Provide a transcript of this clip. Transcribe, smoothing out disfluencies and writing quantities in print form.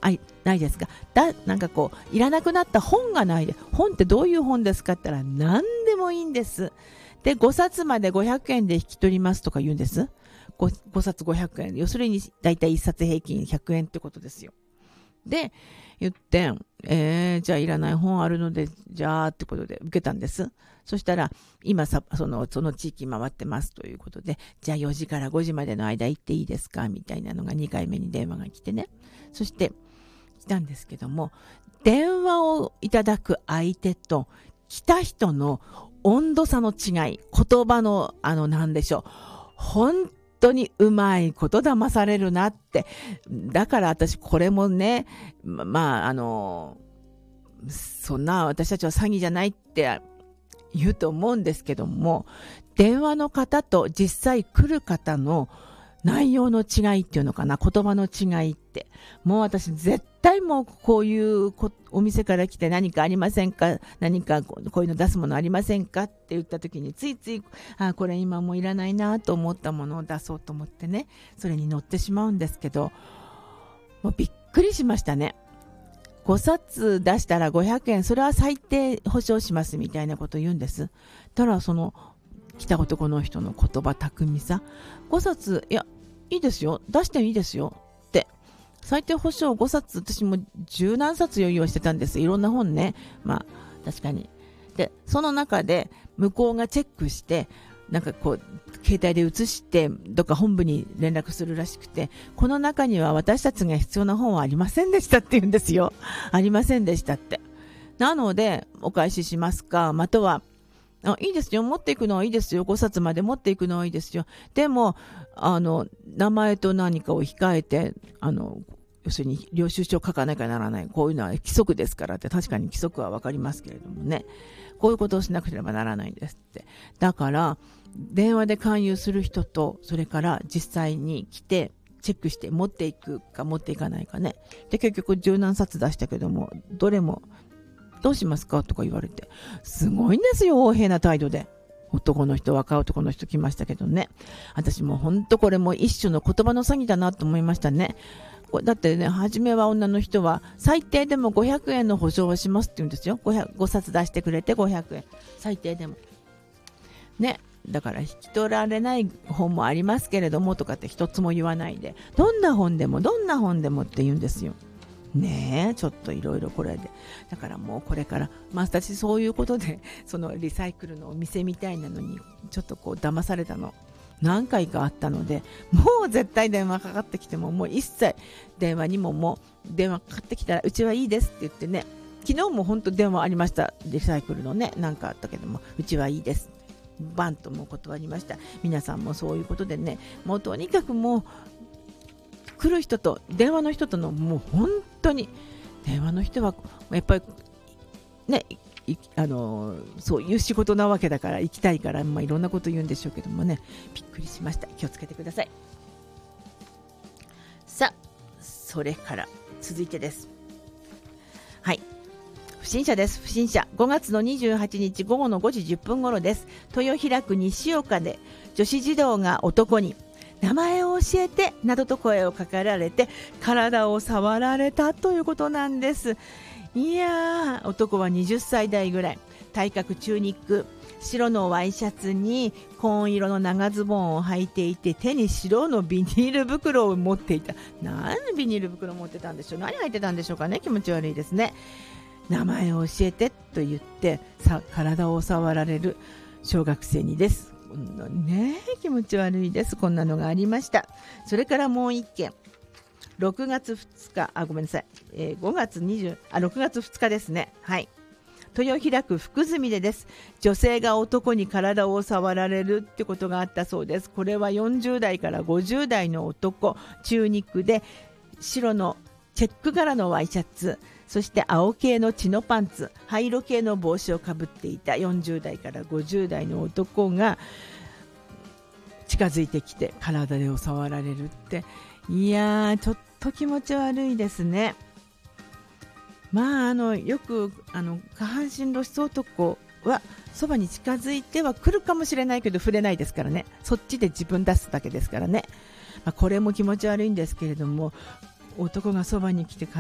ないですか。なんかこういらなくなった本がないで、本ってどういう本ですかって言ったら何でもいいんです。で5冊まで500円で引き取りますとか言うんです。 5冊500円、要するにだいたい1冊平均100円ってことですよ。で言って、じゃあいらない本あるのでじゃあってことで受けたんです。そしたら今その地域回ってますということで、じゃあ4時から5時までの間行っていいですかみたいなのが2回目に電話が来てね。そして来たんですけども、電話をいただく相手と来た人の温度差の違い、言葉のなんでしょう、本当にうまいこと騙されるなって。だから私これもね、そんな私たちは詐欺じゃないって言うと思うんですけども、電話の方と実際来る方の内容の違いっていうのかな、言葉の違いって、もう私絶対もうこういうお店から来て何かありませんか、何かこういうの出すものありませんかって言った時についついこれ今もういらないなと思ったものを出そうと思ってね、それに乗ってしまうんですけど、もうびっくりしましたね。5冊出したら500円、それは最低保証しますみたいなことを言うんです。ただその来た男の人の言葉巧みさ、5冊いやいいですよ、出してもいいですよって、最低保証5冊、私も十何冊用意してたんです。いろんな本ね、確かに。でその中で向こうがチェックして、なんかこう携帯で写してどっか本部に連絡するらしくて、この中には私たちが必要な本はありませんでしたって言うんですよ。ありませんでしたって。なのでお返ししますか、またはいいですよ、持っていくのはいいですよ、5冊まで持っていくのはいいですよ。でも名前と何かを控えて要するに領収書を書かなきゃならない、こういうのは規則ですからって。確かに規則は分かりますけれどもね、こういうことをしなければならないんですって。だから電話で勧誘する人と、それから実際に来てチェックして持っていくか持っていかないかね。で結局十何冊出したけども、どれもどうしますかとか言われて、すごいんですよ、横柄な態度で。男の人、若い男の人来ましたけどね、私も本当これも一種の言葉の詐欺だなと思いましたね。だってね、初めは女の人は最低でも500円の保証をしますって言うんですよ。5冊出してくれて500円、最低でもね。だから引き取られない本もありますけれどもとかって一つも言わないで、どんな本でもって言うんですよね。えちょっといろいろこれで、だからもうこれから私そういうことでそのリサイクルのお店みたいなのにちょっとこう騙されたの何回かあったので、もう絶対電話かかってきてももう一切電話にも、もう電話かかってきたらうちはいいですって言ってね。昨日も本当電話ありました、リサイクルのね、なんかあったけどもうちはいいですバンともう断りました。皆さんもそういうことでね、もうとにかくもう来る人と電話の人との、もう本当に電話の人はやっぱりね、そういう仕事なわけだから行きたいから、いろんなこと言うんでしょうけどもね、びっくりしました。気をつけてください。さあ、それから続いてです。はい、不審者です。不審者、5月の28日午後の5時10分頃です。豊平区西岡で女子児童が男に名前を教えてなどと声をかけられて体を触られたということなんです。いやー、男は20歳代ぐらい、体格中肉、白のワイシャツに紺色の長ズボンを履いていて、手に白のビニール袋を持っていた。何ビニール袋持ってたんでしょう、何入ってたんでしょうかね。気持ち悪いですね。名前を教えてと言って体を触られる小学生にです。ね、気持ち悪いです。こんなのがありました。それからもう一件、6月2日、ごめんなさい、6月2日ですね。はい、豊平区福住でです。女性が男に体を触られるってことがあったそうです。これは40代から50代の男、中肉で白のチェック柄のワイシャツ、そして青系のチノパンツ、灰色系の帽子をかぶっていた40代から50代の男が近づいてきて体を触られるって、いやー、ちょっと気持ち悪いですね。よく下半身露出男はそばに近づいては来るかもしれないけど触れないですからね。そっちで自分出すだけですからね。これも気持ち悪いんですけれども、男がそばに来て